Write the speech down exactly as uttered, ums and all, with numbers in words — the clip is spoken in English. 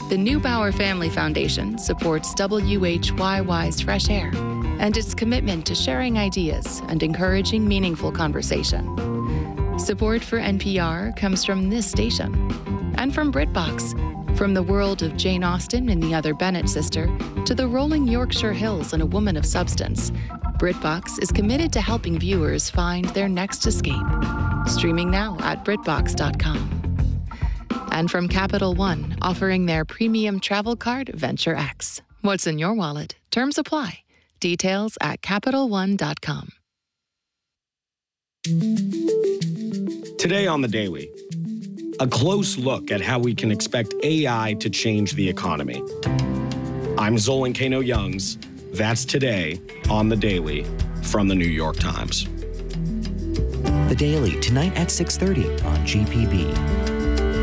The Neubauer Family Foundation supports W H Y Y's Fresh Air and its commitment to sharing ideas and encouraging meaningful conversation. Support for N P R comes from this station and from BritBox, from the world of Jane Austen and the Other Bennet Sister to the rolling Yorkshire Hills and A Woman of Substance. BritBox is committed to helping viewers find their next escape. Streaming now at BritBox dot com. And from Capital One, offering their premium travel card, Venture X. What's in your wallet? Terms apply. Details at Capital One dot com. Today on The Daily, a close look at how we can expect A I to change the economy. I'm Zolan Kano-Youngs. That's today on The Daily from The New York Times. The Daily, tonight at six thirty on G P B.